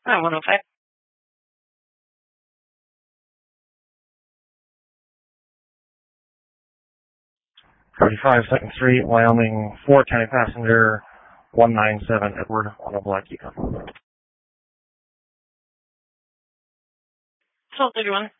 105. 35 Second Street, Wyoming, 4 County Passenger, 197 Edward on a black Yukon. 1231.